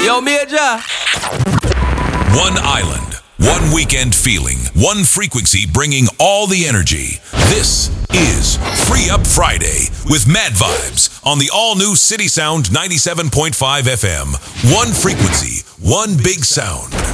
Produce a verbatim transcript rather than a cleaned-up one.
Yo, Major. One island, one weekend feeling, one frequency bringing all the energy. This is Free Up Friday with Mad Vibes on the all-new City Sound ninety-seven point five F M. One frequency, one big sound.